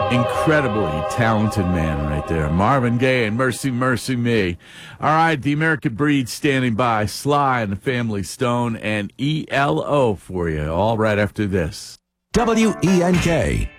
Incredibly talented man right there. Marvin Gaye and Mercy, Mercy Me. All right, the American Breed standing by. Sly and the Family Stone and ELO for you. All right after this. WENK.